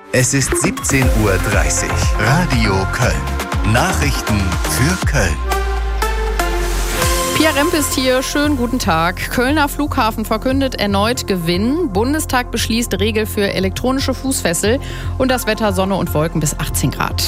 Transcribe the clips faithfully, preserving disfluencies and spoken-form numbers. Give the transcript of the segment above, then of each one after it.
Es ist siebzehn Uhr dreißig. Radio Köln. Nachrichten für Köln. Pia Remp ist hier. Schönen guten Tag. Kölner Flughafen verkündet erneut Gewinn. Bundestag beschließt Regel für elektronische Fußfessel. Und das Wetter Sonne und Wolken bis achtzehn Grad.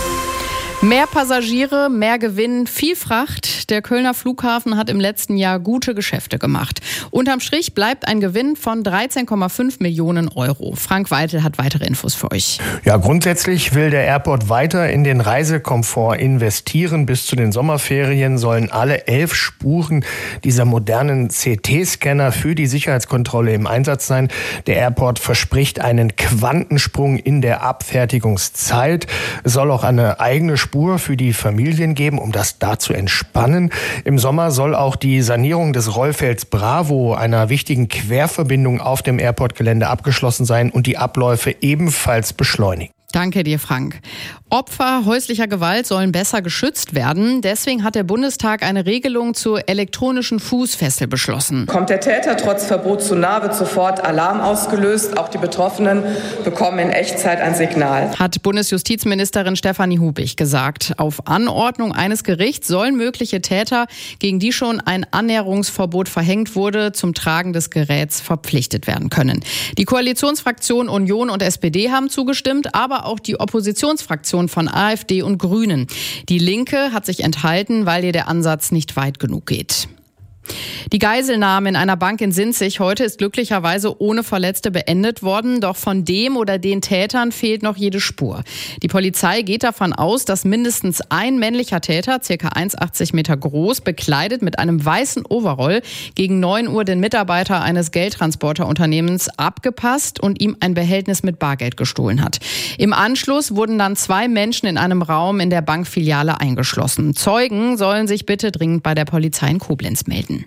Mehr Passagiere, mehr Gewinn, viel Fracht. Der Kölner Flughafen hat im letzten Jahr gute Geschäfte gemacht. Unterm Strich bleibt ein Gewinn von dreizehn Komma fünf Millionen Euro. Frank Weitel hat weitere Infos für euch. Ja, grundsätzlich will der Airport weiter in den Reisekomfort investieren. Bis zu den Sommerferien sollen alle elf Spuren dieser modernen C T-Scanner für die Sicherheitskontrolle im Einsatz sein. Der Airport verspricht einen Quantensprung in der Abfertigungszeit. Es soll auch eine eigene Spur für die Familien geben, um das da zu entspannen. Im Sommer soll auch die Sanierung des Rollfelds Bravo, einer wichtigen Querverbindung auf dem Airportgelände, abgeschlossen sein und die Abläufe ebenfalls beschleunigen. Danke dir, Frank. Opfer häuslicher Gewalt sollen besser geschützt werden. Deswegen hat der Bundestag eine Regelung zur elektronischen Fußfessel beschlossen. Kommt der Täter trotz Verbot zu nah, wird sofort Alarm ausgelöst. Auch die Betroffenen bekommen in Echtzeit ein Signal. Hat Bundesjustizministerin Stefanie Hubig gesagt. Auf Anordnung eines Gerichts sollen mögliche Täter, gegen die schon ein Annäherungsverbot verhängt wurde, zum Tragen des Geräts verpflichtet werden können. Die Koalitionsfraktionen Union und S P D haben zugestimmt, aber auch die Oppositionsfraktion von AfD und Grünen. Die Linke hat sich enthalten, weil ihr der Ansatz nicht weit genug geht. Die Geiselnahme in einer Bank in Sinzig heute ist glücklicherweise ohne Verletzte beendet worden. Doch von dem oder den Tätern fehlt noch jede Spur. Die Polizei geht davon aus, dass mindestens ein männlicher Täter, ca. eins Komma achtzig Meter groß, bekleidet mit einem weißen Overall, gegen neun Uhr den Mitarbeiter eines Geldtransporterunternehmens abgepasst und ihm ein Behältnis mit Bargeld gestohlen hat. Im Anschluss wurden dann zwei Menschen in einem Raum in der Bankfiliale eingeschlossen. Zeugen sollen sich bitte dringend bei der Polizei in Koblenz melden.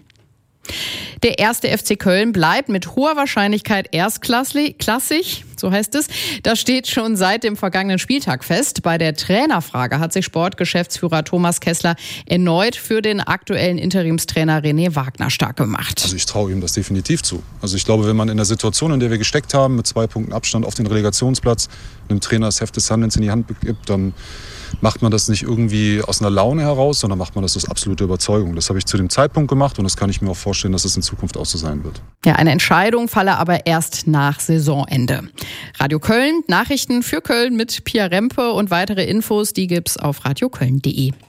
Der erste F C Köln bleibt mit hoher Wahrscheinlichkeit erstklassig, so heißt es. Das steht schon seit dem vergangenen Spieltag fest. Bei der Trainerfrage hat sich Sportgeschäftsführer Thomas Kessler erneut für den aktuellen Interimstrainer René Wagner stark gemacht. Also ich traue ihm das definitiv zu. Also ich glaube, wenn man in der Situation, in der wir gesteckt haben, mit zwei Punkten Abstand auf den Relegationsplatz, einem Trainer das Heft des Handelns in die Hand gibt, dann macht man das nicht irgendwie aus einer Laune heraus, sondern macht man das aus absoluter Überzeugung. Das habe ich zu dem Zeitpunkt gemacht und das kann ich mir auch vorstellen, dass es in Zukunft auch so sein wird. Ja, eine Entscheidung falle aber erst nach Saisonende. Radio Köln, Nachrichten für Köln mit Pia Rempe und weitere Infos, die gibt's auf radio köln punkt de.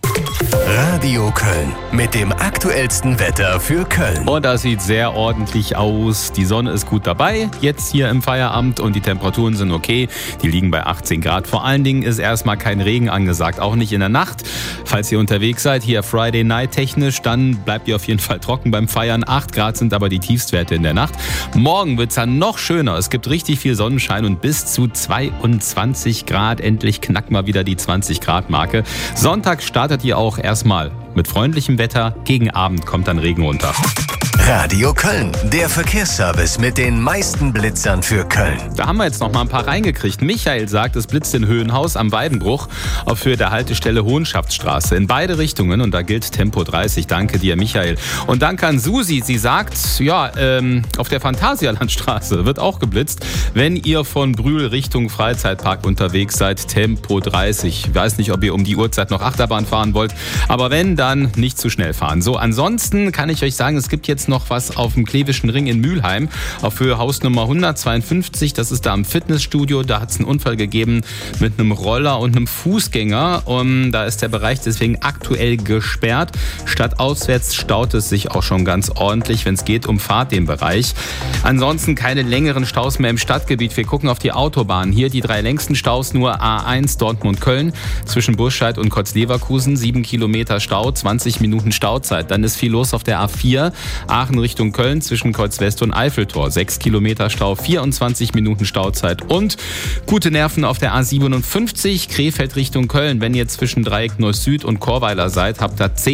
Radio Köln mit dem aktuellsten Wetter für Köln. Und das sieht sehr ordentlich aus. Die Sonne ist gut dabei, jetzt hier im Feierabend, und die Temperaturen sind okay. Die liegen bei achtzehn Grad. Vor allen Dingen ist erstmal kein Regen angesagt, auch nicht in der Nacht. Falls ihr unterwegs seid, hier Friday Night technisch, dann bleibt ihr auf jeden Fall trocken beim Feiern. acht Grad sind aber die Tiefstwerte in der Nacht. Morgen wird es dann noch schöner. Es gibt richtig viel Sonnenschein und bis zu zweiundzwanzig Grad. Endlich knackt mal wieder die zwanzig Grad Marke. Sonntag startet ihr auch erstmal mit freundlichem Wetter. Gegen Abend kommt dann Regen runter. Radio Köln, der Verkehrsservice mit den meisten Blitzern für Köln. Da haben wir jetzt noch mal ein paar reingekriegt. Michael sagt, es blitzt in Höhenhaus am Weidenbruch auf Höhe der Haltestelle Hohenschaftsstraße. In beide Richtungen, und da gilt Tempo dreißig. Danke dir, Michael. Und danke an Susi. Sie sagt, ja, ähm, auf der Phantasialandstraße wird auch geblitzt. Wenn ihr von Brühl Richtung Freizeitpark unterwegs seid, Tempo dreißig. Ich weiß nicht, ob ihr um die Uhrzeit noch Achterbahn fahren wollt, aber wenn, dann nicht zu schnell fahren. So, ansonsten kann ich euch sagen, es gibt jetzt noch was auf dem Klevischen Ring in Mülheim auf Höhe Hausnummer hundertzweiundfünfzig. Das ist da am Fitnessstudio. Da hat es einen Unfall gegeben mit einem Roller und einem Fußgänger. Und da ist der Bereich deswegen aktuell gesperrt. Stadtauswärts staut es sich auch schon ganz ordentlich, wenn es geht, umfahrt den Bereich. Ansonsten keine längeren Staus mehr im Stadtgebiet. Wir gucken auf die Autobahn. Hier die drei längsten Staus, nur A eins Dortmund-Köln zwischen Burscheid und Kotz-Leverkusen. Sieben Kilometer Stau, zwanzig Minuten Stauzeit. Dann ist viel los auf der A vier. Aachen Richtung Köln zwischen Kreuz-West und Eiffeltor. sechs Kilometer Stau, vierundzwanzig Minuten Stauzeit. Und gute Nerven auf der A siebenundfünfzig, Krefeld Richtung Köln. Wenn ihr zwischen Dreieck Neuss Süd und Chorweiler seid, habt ihr zehn